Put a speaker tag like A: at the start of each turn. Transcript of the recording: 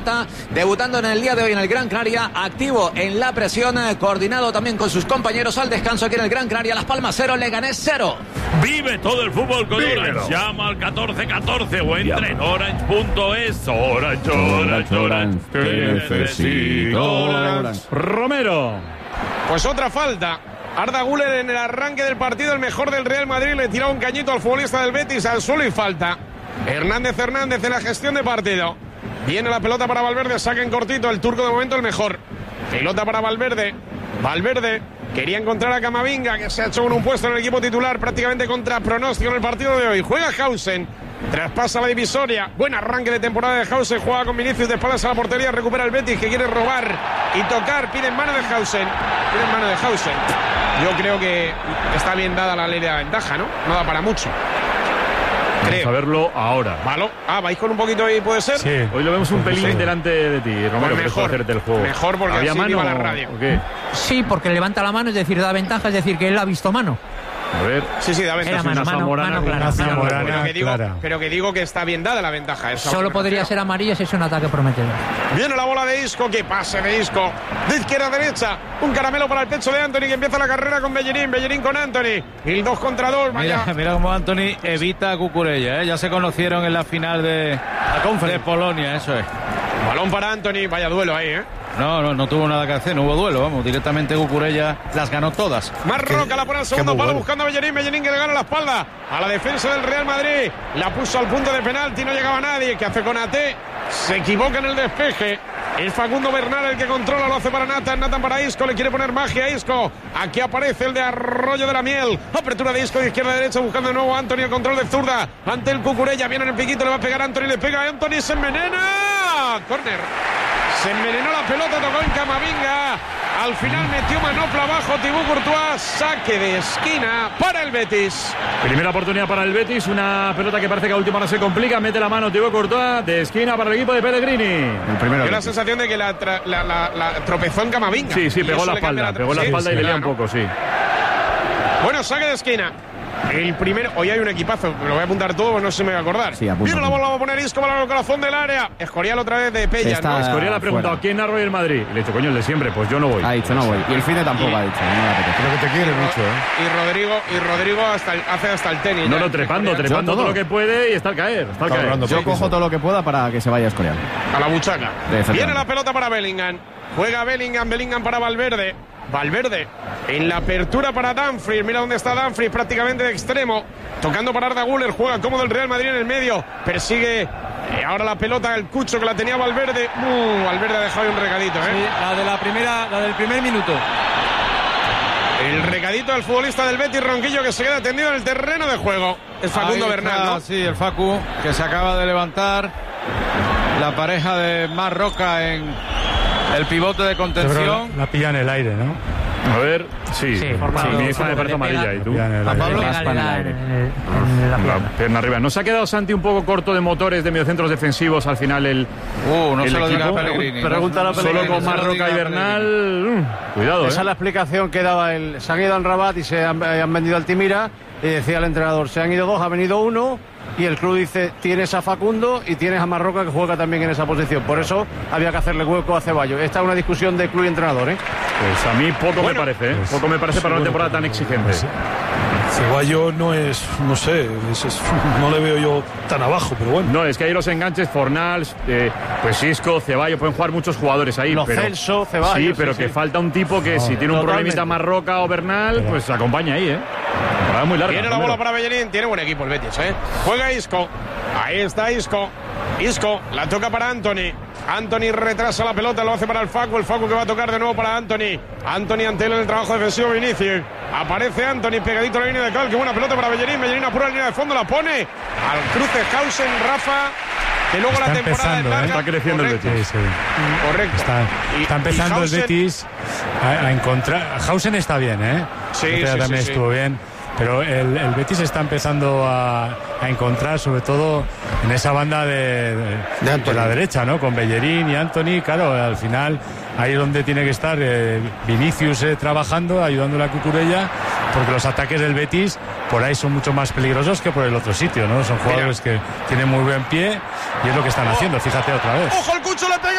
A: Debutando en el día de hoy en el Gran Canaria, activo en la presión, coordinado también con sus compañeros al descanso aquí en el Gran Canaria. Las Palmas 0, Leganés 0.
B: Vive todo el fútbol con Orange. Llama al 1414 o entra en orange.es. Orange, te necesito.
C: Romero.
D: Pues otra falta. Arda Güler en el arranque del partido, el mejor del Real Madrid, le tiró un cañito al futbolista del Betis al suelo y falta. Hernández en la gestión de partido. Viene la pelota para Valverde, saca en cortito, el turco de momento el mejor. Pelota para Valverde. Valverde quería encontrar a Camavinga, que se ha hecho con un puesto en el equipo titular, prácticamente contra pronóstico en el partido de hoy. Juega Hausen, traspasa la divisoria. Buen arranque de temporada de Hausen, juega con Vinicius de espaldas a la portería, recupera el Betis que quiere robar y tocar. Piden mano de Hausen. Yo creo que está bien dada la ley de la ventaja, ¿no? No da para mucho.
C: Vamos a verlo ahora.
D: ¿Vais con un poquito ahí, puede ser?
C: Sí. Hoy lo vemos un pelín delante de ti, Romero,
D: pues mejor,
C: hacerte el juego.
D: Mejor porque
C: ¿había
D: así
C: mano
D: viva la radio.
C: o qué?
E: Sí, porque levanta la mano, es decir, da ventaja, es decir, que él ha visto mano.
C: A ver.
D: Sí, da ventaja.
E: Era mano clara.
D: Pero que digo que está bien dada la ventaja.
E: Solo podría ser amarilla si es un ataque prometedor.
D: Viene la bola de Isco, que pase de Isco. De izquierda a derecha, un caramelo para el pecho de Antony, que empieza la carrera con Bellerín. Bellerín con Antony. El 2 contra 2.
F: Mira cómo Antony evita a Cucurella, ¿eh? Ya se conocieron en la final de Polonia, eso es.
D: Balón para Antony, vaya duelo ahí, ¿eh?
F: No tuvo nada que hacer, no hubo duelo, vamos, directamente Cucurella las ganó todas.
D: Marroca la pone al segundo palo buscando a Bellerín que le gana la espalda a la defensa del Real Madrid, la puso al punto de penalti, no llegaba nadie. ¿Qué hace con Ate? Se equivoca en el despeje. Es Facundo Bernal el que controla, lo hace para Nathan para Isco, le quiere poner magia a Isco. Aquí aparece el de Arroyo de la Miel. Apertura de Isco de izquierda a derecha buscando de nuevo a Antony, el control de zurda ante el Cucurella, viene en el piquito, le va a pegar a Antony, le pega a Antony, se envenena. Córner. Se envenenó la pelota, tocó en Camavinga. Al final metió manopla abajo Thibaut Courtois. Saque de esquina para el Betis.
C: Primera oportunidad para el Betis. Una pelota que parece que a última hora se complica. Mete la mano Thibaut Courtois de esquina para el equipo de Pellegrini.
D: Dio la sensación de que la tropezó en Camavinga.
C: Sí, pegó la espalda. Pegó la espalda y le lía un poco, sí.
D: Bueno, saque de esquina. El primero, hoy hay un equipazo, me lo voy a apuntar todo, no se me va a acordar.
G: Sí,
D: viene la bola, va a poner Isco para el corazón del área. Escorial otra vez de Pella, ¿no?
C: Escorial ha preguntado quién narró el Madrid. Y le he dicho, coño, el de siempre, pues yo no voy.
G: Ha dicho, no voy. Y el Fine tampoco ha dicho.
H: Creo que te quiere mucho, ¿eh?
D: Y Rodrigo hace hasta el tenis.
C: No, trepando todo lo que puede y está al caer.
G: Yo cojo todo lo que pueda para que se vaya Escorial.
D: A la buchaca. Viene la pelota para Bellingham. Juega Bellingham para Valverde en la apertura para Dumfries. Mira dónde está Dumfries, prácticamente de extremo, tocando para Arda Güler. Juega cómodo el Real Madrid en el medio, persigue ahora la pelota el Cucho, que la tenía Valverde. Valverde ha dejado ahí un recadito, ¿eh?
F: Sí, la del primer minuto.
D: El recadito del futbolista del Betis, Ronquillo, que se queda tendido en el terreno de juego. Es Facundo Bernal, ¿no?
F: Sí, el Facu, que se acaba de levantar. La pareja de Marroca en el pivote de contención.
H: La pilla en el aire, ¿no?
C: A ver, sí. Mi hija me parece amarilla. ¿Y tú?
E: La
C: pierna arriba. ¿No se ha quedado Santi un poco corto de motores de mediocentros defensivos al final el
F: no
C: el
F: se lo diga
C: equipo?
F: a Pellegrini.
G: Pregúntale a Pellegrini.
C: Solo con Marroca y Bernal. Cuidado,
G: Esa es la explicación que daba el. Se han ido al Rabat y se han vendido al Altimira. Y decía el entrenador, se han ido dos, ha venido uno. Y el club dice, tienes a Facundo y tienes a Marroca, que juega también en esa posición. Por eso había que hacerle hueco a Ceballos. Esta es una discusión de club y entrenador, ¿eh?
C: Pues a mí poco me parece, ¿eh? Poco me parece para una temporada tan exigente.
H: Ceballos no es, no sé, no le veo yo tan abajo, pero bueno.
C: No, es que hay los enganches, Fornals, pues Isco, Ceballos, pueden jugar muchos jugadores ahí.
G: Celso, Ceballos.
C: Sí, pero que falta un tipo que si tiene un problemita Marroca o Bernal, pues acompaña ahí, ¿eh? Temporada muy larga.
D: Tiene la bola para Bellerín, tiene buen equipo el Betis, ¿eh? Juega Isco, ahí está Isco, la toca para Antony. Antony retrasa la pelota, lo hace para el Facu que va a tocar de nuevo para Antony ante él en el trabajo defensivo Vinicius. Aparece Antony pegadito a la línea de cal, que buena pelota para Bellerín apura la línea de fondo, la pone al cruce Hausen, Rafa, que luego
H: está
D: la temporada es larga.
C: Está creciendo el Betis.
H: Sí.
D: Correcto.
H: Está empezando Hausen, el Betis a encontrar. Hausen está bien, ¿eh?
D: Sí.
H: También estuvo bien. Pero el Betis está empezando a encontrar, sobre todo en esa banda de la derecha, ¿no? Con Bellerín y Antony, claro, al final ahí es donde tiene que estar Vinicius trabajando, ayudándole a Cucurella, porque los ataques del Betis por ahí son mucho más peligrosos que por el otro sitio, ¿no? Son jugadores que tienen muy buen pie y es lo que están haciendo, fíjate otra vez.
D: ¡Ojo, el Cucho le pega!